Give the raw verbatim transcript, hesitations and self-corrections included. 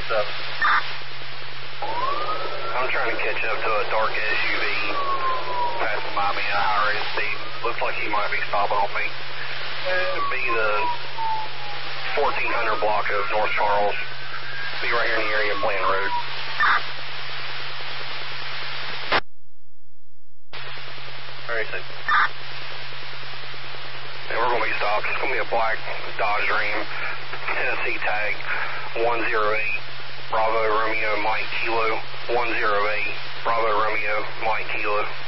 seven. I'm trying to catch up to a dark S U V passing by me at a high rate of speed. Looks like he might be stopping on me. It'd be the fourteen hundred block of North Charles. Be right here in the area of Bland Road. Alright, so. And we're going to be stopped. It's going to be a black Dodge Ram, Tennessee tag one zero eight, Bravo Romeo Mike Kilo, one zero eight, Bravo Romeo Mike Kilo.